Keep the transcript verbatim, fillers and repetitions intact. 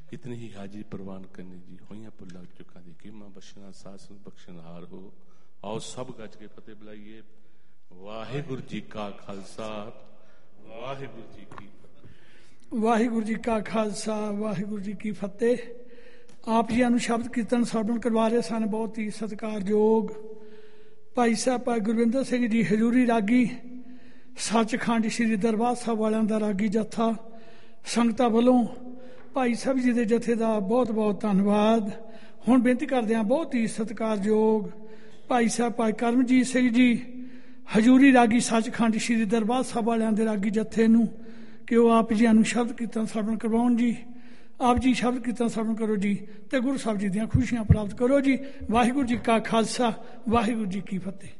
इतनी ही हाजिरी प्रवान करनी जी होइयां भुल्लां चुकां दी कीमा बख्शना सास बख्शनहार हो। आओ सब गज के फतेह बुलाइए। वाहिगुरु जी का खालसा वाहिगुरु जी की फतेह। वाहिगुरु जी का खालसा वाहिगुरु जी की फतेह। आप जी ਨੂੰ ਸ਼ਬਦ ਕੀਰਤਨ ਸਰਵਣ ਕਰਵਾ ਰਹੇ ਸਨ ਬਹੁਤ ਹੀ ਸਤਿਕਾਰਯੋਗ ਭਾਈ ਸਾਹਿਬ ਭਾਈ ਗੁਰਵਿੰਦਰ ਸਿੰਘ ਜੀ ਹਜ਼ੂਰੀ ਰਾਗੀ ਸੱਚਖੰਡ ਸ੍ਰੀ ਦਰਬਾਰ ਸਾਹਿਬ ਵਾਲਿਆਂ ਦਾ ਰਾਗੀ ਜੱਥਾ ਸੰਗਤਾਂ ਵੱਲੋਂ ਭਾਈ ਸਾਹਿਬ ਜੀ ਦੇ ਜਥੇ ਦਾ ਬਹੁਤ ਬਹੁਤ ਧੰਨਵਾਦ। ਹੁਣ ਬੇਨਤੀ ਕਰਦੇ ਹਾਂ ਬਹੁਤ ਹੀ ਸਤਿਕਾਰਯੋਗ ਭਾਈ ਸਾਹਿਬ ਭਾਈ ਕਰਮਜੀਤ ਸਿੰਘ ਜੀ ਹਜ਼ੂਰੀ ਰਾਗੀ ਸੱਚਖੰਡ ਸ੍ਰੀ ਦਰਬਾਰ ਸਾਹਿਬ ਵਾਲਿਆਂ ਦੇ ਰਾਗੀ ਜਥੇ ਨੂੰ ਕਿ ਉਹ ਆਪ ਜੀ ਨੂੰ ਸ਼ਬਦ ਕੀਰਤਨ ਸਰਵਣ ਕਰਵਾਉਣ ਜੀ। ਆਪ ਜੀ ਸ਼ਬਦ ਕੀਰਤਨ ਸਰਵਣ ਕਰੋ ਜੀ ਤੇ ਗੁਰੂ ਸਾਹਿਬ ਜੀ ਦੀਆਂ ਖੁਸ਼ੀਆਂ ਪ੍ਰਾਪਤ ਕਰੋ ਜੀ। ਵਾਹਿਗੁਰੂ ਜੀ ਕਾ ਖਾਲਸਾ ਵਾਹਿਗੁਰੂ ਜੀ ਕੀ ਫਤਿਹ।